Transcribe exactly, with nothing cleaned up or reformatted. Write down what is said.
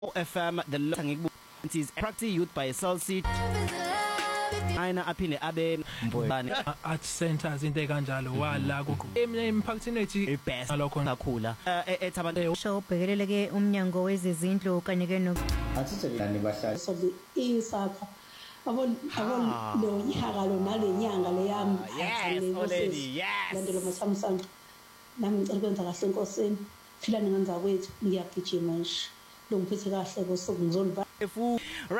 F M the is practice youth by Celsi aina aphinde abe mboni art centers into ekanjalo wala emphakathini ethi best lokho kakhula ethabantu shawubhekeleleke umnyango wezezindlu kanye ke no athithelani bahlali so isakha abon abon lo nyaka lo nalenyanga le yami yes already yes landelo masamsana nami ngicela kwenza kahle enkosini phila ningenza kwethu ngiyagijima nje lo ngiphethe kahle kosuku ngizoliba efu